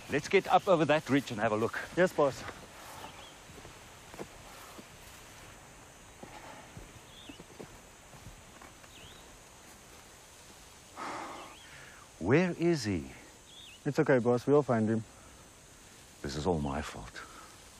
Let's get up over that ridge and have a look. Yes, boss. Where is he? It's okay, boss. We'll find him. This is all my fault.